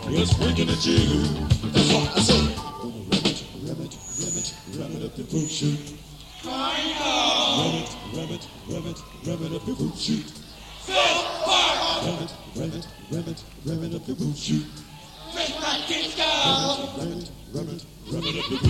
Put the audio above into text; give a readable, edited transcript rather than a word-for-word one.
Just winking at you. That's what I say. Ram it up your fruit shoot. Ram it up your fruit shoot. Ram it up your fruit shoot. Ram it up your fruit shoot.